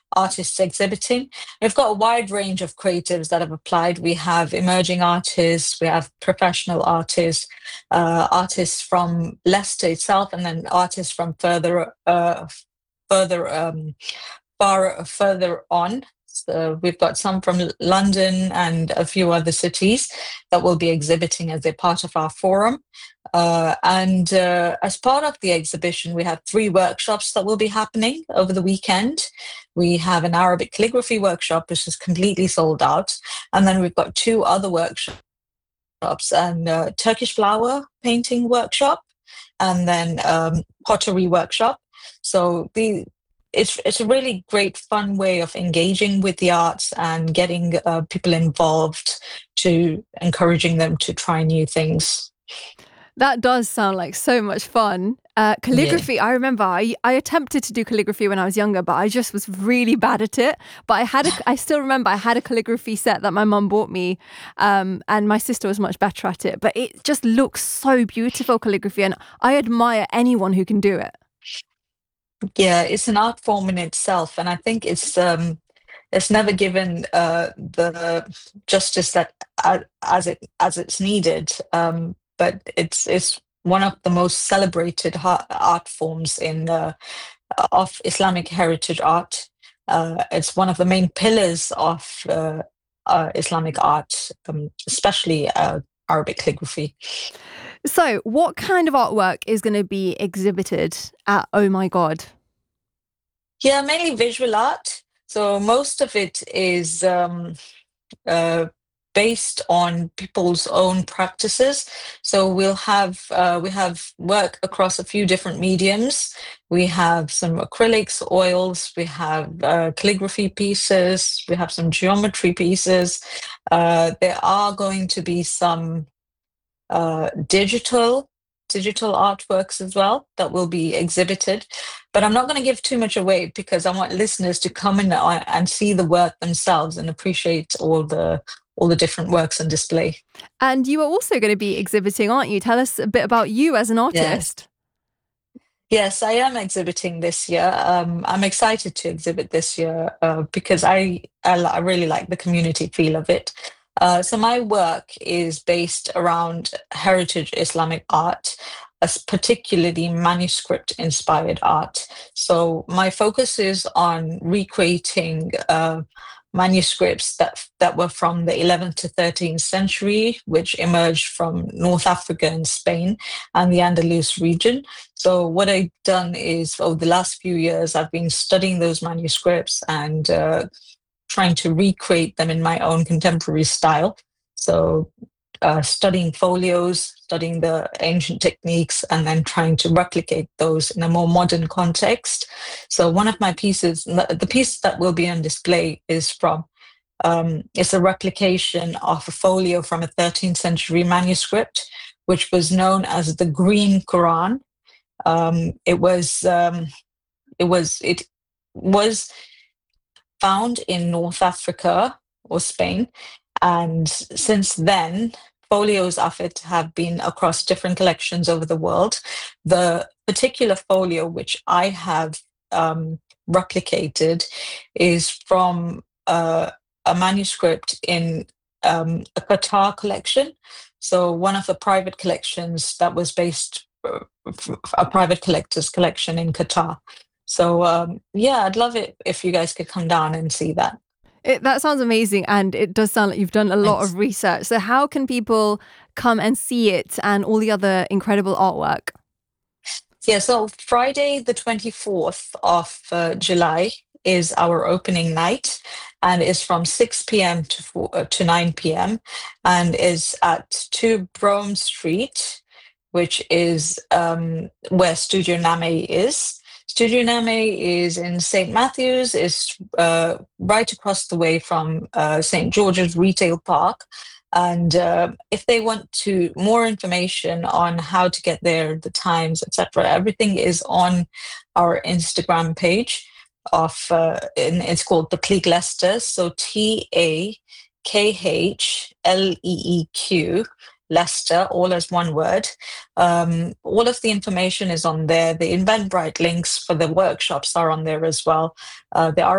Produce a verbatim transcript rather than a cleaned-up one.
artists exhibiting. We've got a wide range of creatives that have applied. We have emerging artists, we have professional artists, uh, artists from Leicester itself, and then artists from further, uh, further, um, far further on. So we've got some from L- London and a few other cities that will be exhibiting as a part of our forum. Uh, and uh, as part of the exhibition, we have three workshops that will be happening over the weekend. We have an Arabic calligraphy workshop, which is completely sold out. And then we've got two other workshops, and uh, Turkish flower painting workshop, and then um, pottery workshop. So the it's it's a really great fun way of engaging with the arts and getting uh, people involved, to encouraging them to try new things. That does sound like so much fun. Uh, Yeah. calligraphy, I remember I, I attempted to do calligraphy when I was younger, but I just was really bad at it. But I had a, I still remember I had a calligraphy set that my mum bought me, um, and my sister was much better at it. But it just looks so beautiful, calligraphy, and I admire anyone who can do it. Yeah, it's an art form in itself, and I think it's um it's never given uh the justice that uh, as it as it's needed. Um, but it's it's one of the most celebrated ha- art forms in uh, of Islamic heritage art. Uh, it's one of the main pillars of uh, uh, Islamic art, um, especially uh, Arabic calligraphy. So, what kind of artwork is going to be exhibited at Oh My God? Yeah, mainly visual art. So most of it is um, uh, based on people's own practices. So we'll have uh, we have work across a few different mediums. We have some acrylics, oils. We have uh, calligraphy pieces. We have some geometry pieces. Uh, there are going to be some uh, digital digital artworks as well that will be exhibited. But I'm not going to give too much away because I want listeners to come in and and see the work themselves and appreciate all the all the different works on display. And you are also going to be exhibiting, aren't you? Tell us a bit about you as an Yes. artist. Yes, I am exhibiting this year. Um, I'm excited to exhibit this year uh, because I, I li- I really like the community feel of it. Uh, so my work is based around heritage Islamic art, as particularly manuscript inspired art. So my focus is on recreating uh, manuscripts that that were from the eleventh to thirteenth century, which emerged from North Africa and Spain and the Andalus region. So what I've done is over the last few years, I've been studying those manuscripts and uh, trying to recreate them in my own contemporary style. So uh, studying folios, studying the ancient techniques, and then trying to replicate those in a more modern context. So one of my pieces, the piece that will be on display is from um, it's a replication of a folio from a thirteenth century manuscript, which was known as the Green Quran. Um, it was um, it was it was found in North Africa or Spain, and since then, folios of it have been across different collections over the world. The particular folio which I have um, replicated is from uh, a manuscript in um, a Qatar collection. So one of the private collections that was based uh, a private collector's collection in Qatar. So um, yeah, I'd love it if you guys could come down and see that. It, that sounds amazing, and it does sound like you've done a lot Thanks. of research. So, how can people come and see it and all the other incredible artwork? Yeah, so Friday, the twenty-fourth of uh, July is our opening night, and is from six p m to four, uh, to nine p m and is at two Brome Street, which is um, where Studio Name is. Studio Name is in Saint Matthews, is uh, right across the way from uh, Saint George's Retail Park. And uh, if they want to more information on how to get there, the times, et cetera, everything is on our Instagram page. Of uh, and it's called the Clique Leicester. So T A K H L E E Q Leicester, all as one word. Um, all of the information is on there. The Eventbrite links for the workshops are on there as well. Uh, there are